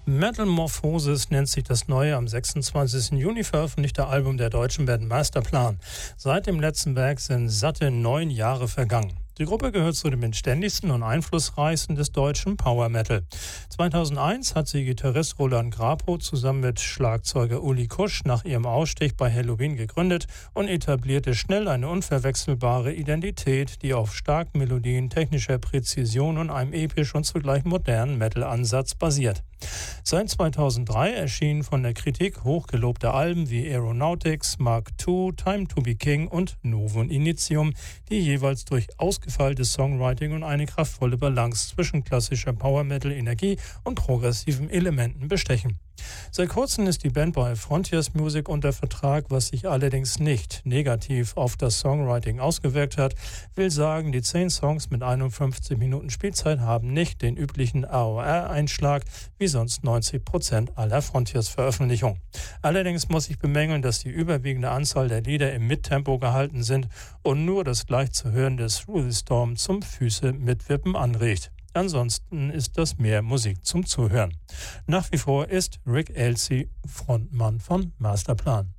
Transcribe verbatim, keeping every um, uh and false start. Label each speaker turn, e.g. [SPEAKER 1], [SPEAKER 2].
[SPEAKER 1] Metamorphosis nennt sich das neue, am sechsundzwanzigsten Juni veröffentlichte Album der deutschen Band Masterplan. Seit dem letzten Werk sind satte neun Jahre vergangen. Die Gruppe gehört zu den beständigsten und einflussreichsten des deutschen Power Metal. zweitausendeins hat sie Gitarrist Roland Grapow zusammen mit Schlagzeuger Uli Kusch nach ihrem Ausstieg bei Helloween gegründet und etablierte schnell eine unverwechselbare Identität, die auf starken Melodien, technischer Präzision und einem episch und zugleich modernen Metal-Ansatz basiert. Seit zweitausenddrei erschienen von der Kritik hochgelobte Alben wie Aeronautics, Mark zwei, Time to be King und Novum Initium, die jeweils durch ausgefeiltes Songwriting und eine kraftvolle Balance zwischen klassischer Power-Metal-Energie und progressiven Elementen bestechen. Seit kurzem ist die Band bei Frontiers Music unter Vertrag, was sich allerdings nicht negativ auf das Songwriting ausgewirkt hat. Will sagen, die zehn Songs mit einundfünfzig Minuten Spielzeit haben nicht den üblichen A O R-Einschlag, wie sonst neunzig Prozent aller Frontiers-Veröffentlichungen. Allerdings muss ich bemängeln, dass die überwiegende Anzahl der Lieder im Mittempo gehalten sind und nur das gleich zu hörende Through the Storm zum Füße mitwippen anregt. Ansonsten ist das mehr Musik zum Zuhören. Nach wie vor ist Rick Elsey Frontmann von Masterplan.